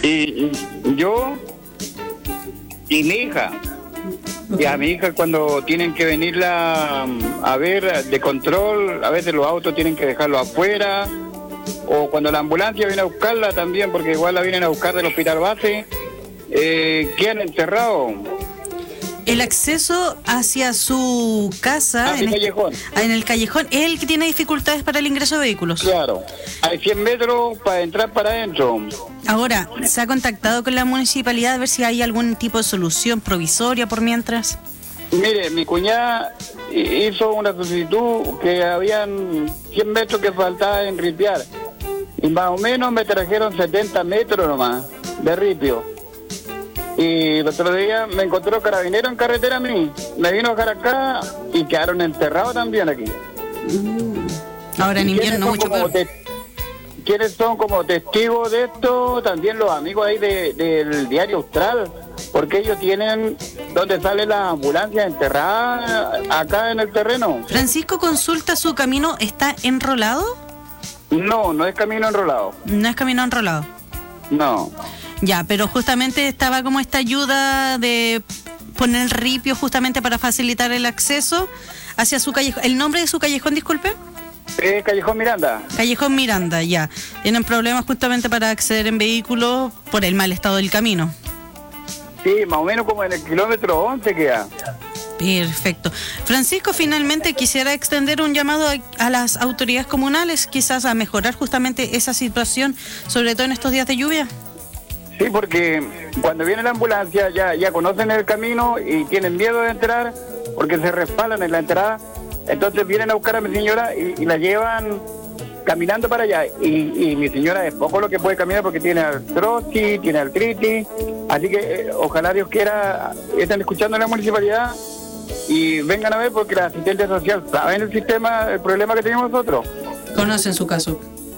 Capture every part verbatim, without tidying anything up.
Y yo y mi hija. Y a mi hija cuando tienen que venirla a ver de control, a veces los autos tienen que dejarlo afuera, o cuando la ambulancia viene a buscarla también, porque igual la vienen a buscar del hospital base, eh, quedan enterrados. El acceso hacia su casa, Ah, en, el callejón. Este, en el callejón, es el que tiene dificultades para el ingreso de vehículos. Claro, hay cien metros para entrar para adentro. Ahora, ¿se ha contactado con la municipalidad a ver si hay algún tipo de solución provisoria por mientras? Mire, mi cuñada hizo una solicitud que habían cien metros que faltaba en ripiar. Y más o menos me trajeron setenta metros nomás de ripio. Y el otro día me encontró carabinero en carretera a mí. Me vino a dejar acá y quedaron enterrados también aquí. Ahora en invierno mucho peor. Te- ¿Quiénes son como testigos de esto? También los amigos ahí de, del diario Austral, porque ellos tienen donde sale la ambulancia enterrada acá en el terreno. Francisco, consulta, ¿su camino está enrolado? No, no es camino enrolado. No es camino enrolado. No. Ya, pero justamente estaba como esta ayuda de poner ripio justamente para facilitar el acceso hacia su callejón. ¿El nombre de su callejón, disculpe? Eh, Callejón Miranda. Callejón Miranda, ya. Tienen problemas justamente para acceder en vehículos por el mal estado del camino. Sí, más o menos como en el kilómetro once queda. Perfecto. Francisco, finalmente quisiera extender un llamado a, a las autoridades comunales, quizás a mejorar justamente esa situación, sobre todo en estos días de lluvia. Sí, porque cuando viene la ambulancia ya, ya conocen el camino y tienen miedo de entrar porque se respaldan en la entrada. Entonces vienen a buscar a mi señora y, y la llevan caminando para allá. Y, y mi señora es poco lo que puede caminar porque tiene artrosis, tiene artritis. Así que eh, ojalá Dios quiera, estén escuchando en la municipalidad y vengan a ver porque la asistente social sabe en el sistema el problema que tenemos nosotros. ¿Conocen su caso?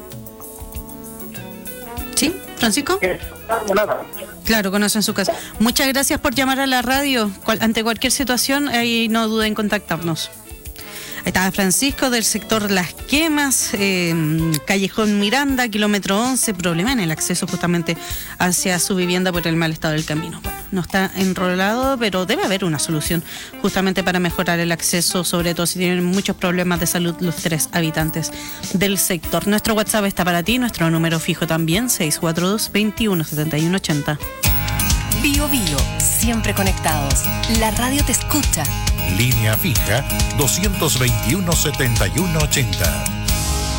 ¿Sí, Francisco? Que, nada. Claro, conocen su caso. Muchas gracias por llamar a la radio. Cual, ante cualquier situación, ahí no duden en contactarnos. Ahí está Francisco del sector Las Quemas, eh, Callejón Miranda, kilómetro once, problema en el acceso justamente hacia su vivienda por el mal estado del camino. Bueno, no está enrolado, pero debe haber una solución justamente para mejorar el acceso, sobre todo si tienen muchos problemas de salud los tres habitantes del sector. Nuestro WhatsApp está para ti, nuestro número fijo también, seis cuatro dos, veintiuno, setenta y uno, ochenta. Bio Bio, siempre conectados. La radio te escucha. Línea fija doscientos veintiuno, setenta y uno, ochenta.